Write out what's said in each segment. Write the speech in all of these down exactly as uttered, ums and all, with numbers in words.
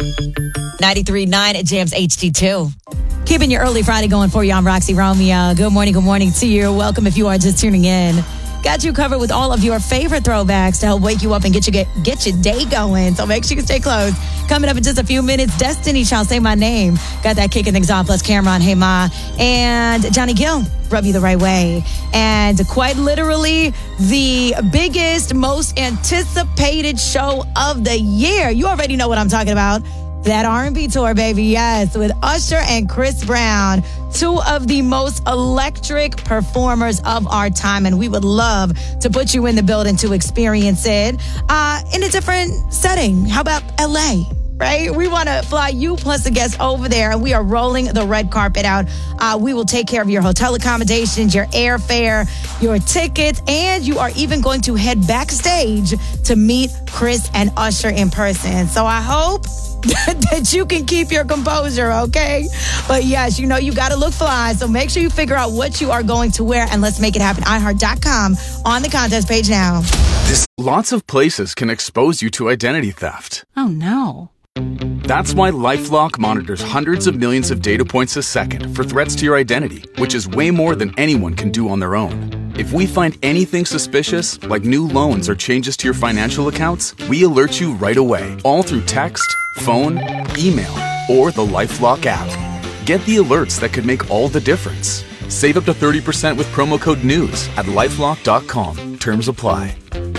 ninety-three point nine at Jams H D two. Keeping your early Friday going for you. I'm Roxy Romeo. Good morning, good morning to you. Welcome if you are just tuning in. Got you covered with all of your favorite throwbacks to help wake you up and get you get, get your day going. So make sure you stay close. Coming up in just a few minutes, Destiny Shall Say My Name. Got that kicking things off. Plus Cameron, Hey Ma, and Johnny Gill, Rub You the Right Way. And quite literally, the biggest, most anticipated show of the year. You already know what I'm talking about. That R and B tour, baby, yes, with Usher and Chris Brown, two of the most electric performers of our time, and we would love to put you in the building to experience it uh, in a different setting. How about L A? Right? We want to fly you plus a guest over there, and we are rolling the red carpet out. Uh, we will take care of your hotel accommodations, your airfare, your tickets, and you are even going to head backstage to meet Chris and Usher in person. So I hope that you can keep your composure, okay? But yes, you know you got to look fly, so make sure you figure out what you are going to wear, and let's make it happen. i heart dot com on the contest page now. This lots of places can expose you to identity theft. Oh, no. That's why LifeLock monitors hundreds of millions of data points a second for threats to your identity, which is way more than anyone can do on their own. If we find anything suspicious, like new loans or changes to your financial accounts, we alert you right away, all through text, phone, email, or the LifeLock app. Get the alerts that could make all the difference. Save up to thirty percent with promo code NEWS at lifelock dot com. Terms apply.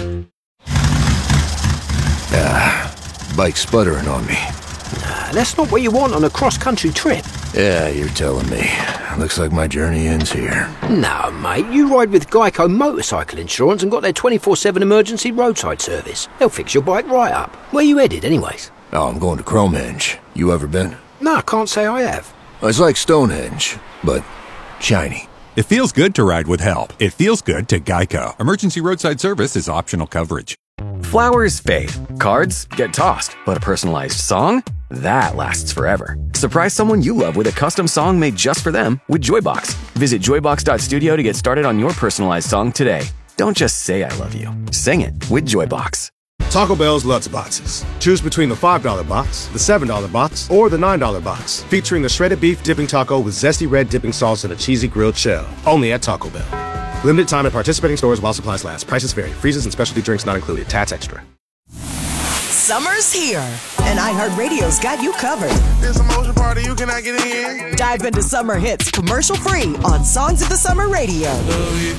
Ah. Bike sputtering on me. Nah, that's not what you want on a cross-country trip. Yeah, you're telling me. Looks like my journey ends here. No, mate, you ride with Geico Motorcycle Insurance and got their twenty-four seven emergency roadside service. They'll fix your bike right up. Where you headed, anyways? Oh, I'm going to Cromenge. You ever been? No, I can't say I have. It's like Stonehenge, but shiny. It feels good to ride with help. It feels good to Geico. Emergency roadside service is optional coverage. Flowers fade, cards get tossed, but a personalized song? That lasts forever. Surprise someone you love with a custom song made just for them with Joybox. Visit joybox dot studio to get started on your personalized song today. Don't just say I love you. Sing it with Joybox. Taco Bell's Lutz Boxes. Choose between the five dollar box, the seven dollar box, or the nine dollar box, featuring the shredded beef dipping taco with zesty red dipping sauce and a cheesy grilled shell. Only at Taco Bell. Limited time at participating stores while supplies last. Prices vary. Freezes and specialty drinks not included. Tax extra. Summer's here, and iHeartRadio's got you covered. There's a motion party you cannot get in. Dive into summer hits commercial-free on Songs of the Summer Radio.